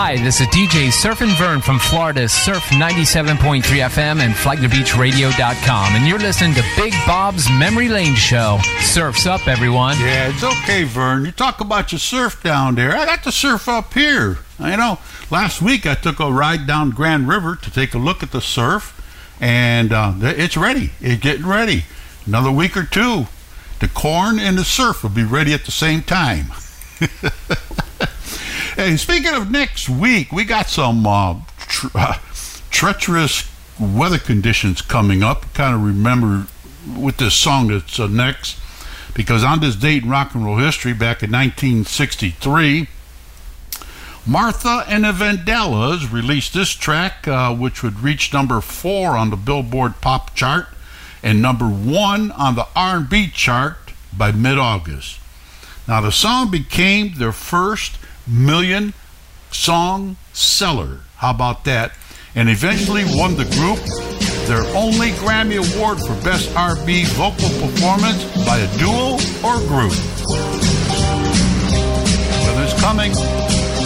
Hi, this is DJ Surfin' Vern from Florida's Surf 97.3 FM and FlaglerBeachRadio.com, and you're listening to Big Bob's Memory Lane Show. Surf's up, everyone. Yeah, it's okay, Vern. You talk about your surf down there. I got to surf up here. You know, last week I took a ride down Grand River to take a look at the surf, and it's ready. It's getting ready. Another week or two, the corn and the surf will be ready at the same time. Hey, speaking of next week, we got some treacherous weather conditions coming up. Kind of remember with this song that's next, because on this date in rock and roll history, back in 1963, Martha and the Vandellas released this track, which would reach number 4 on the Billboard Pop chart and number 1 on the R&B chart by mid-August. Now, the song became their first million song seller. How about that? And eventually won the group their only Grammy Award for Best R&B Vocal Performance by a duo or group. Weather's coming.